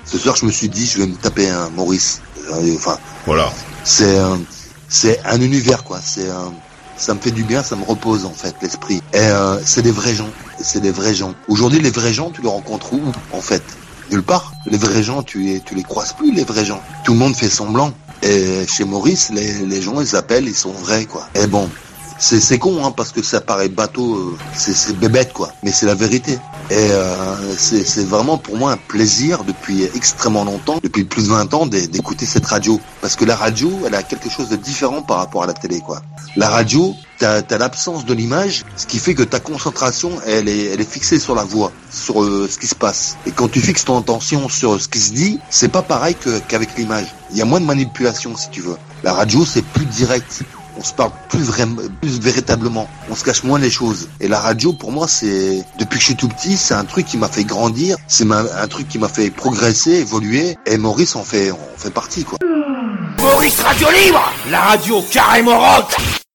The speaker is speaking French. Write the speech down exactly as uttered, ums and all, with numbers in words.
Ce soir, je me suis dit, je vais me taper un Maurice. Enfin, voilà. C'est un, c'est un univers, quoi. C'est un, ça me fait du bien, ça me repose, en fait, l'esprit. Et euh, c'est des vrais gens. C'est des vrais gens. Aujourd'hui, les vrais gens, tu les rencontres où, en fait? Nulle part. Les vrais gens, tu les, tu les croises plus, les vrais gens. Tout le monde fait semblant. Et chez Maurice, les, les gens, ils appellent, ils sont vrais, quoi. Et bon, c'est, c'est con, hein, parce que ça paraît bateau, euh, c'est, c'est bébête, quoi. Mais c'est la vérité. Et euh, c'est, c'est vraiment pour moi un plaisir depuis extrêmement longtemps, depuis plus de vingt ans, d'écouter cette radio. Parce que la radio, elle a quelque chose de différent par rapport à la télé, quoi. La radio, t'as, t'as l'absence de l'image, ce qui fait que ta concentration, elle est, elle est fixée sur la voix, sur euh, ce qui se passe. Et quand tu fixes ton attention sur ce qui se dit, c'est pas pareil que, qu'avec l'image. Il y a moins de manipulation, si tu veux. La radio, c'est plus direct. On se parle plus vraiment, plus véritablement. On se cache moins les choses. Et la radio, pour moi, c'est, depuis que je suis tout petit, c'est un truc qui m'a fait grandir. C'est ma, un truc qui m'a fait progresser, évoluer. Et Maurice en fait, en fait partie, quoi. Maurice Radio Libre, la radio carrément rock.